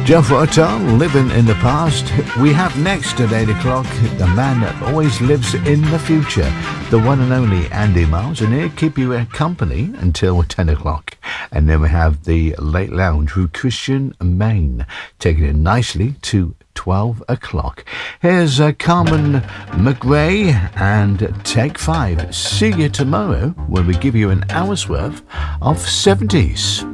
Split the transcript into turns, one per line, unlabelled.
Jeff Rotter, Living in the Past. We have next at 8 o'clock the man that always lives in the future, the one and only Andy Miles, and he'll keep you company until 10 o'clock. And then we have the Late Lounge with Christian Main, taking it nicely to 12 o'clock. Here's Carmen McRae and Take 5. See you tomorrow when we give you an hour's worth of 70s.